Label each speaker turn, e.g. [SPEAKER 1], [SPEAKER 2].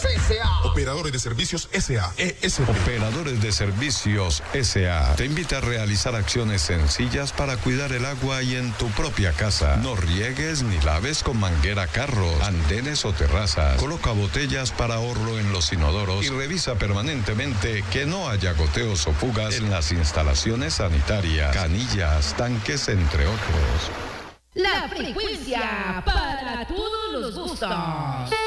[SPEAKER 1] S.A.
[SPEAKER 2] Operadores de Servicios S.A. ESP.
[SPEAKER 3] Operadores de Servicios S.A. te invita a realizar acciones sencillas para cuidar el agua y en tu propia casa. No riegues ni laves con manguera carros, andenes o terrazas. Coloca botellas para ahorro en los inodoros y revisa permanentemente que no haya goteos o fugas en las instalaciones sanitarias, canillas, tanques, entre otros.
[SPEAKER 4] La frecuencia para todos los gustos.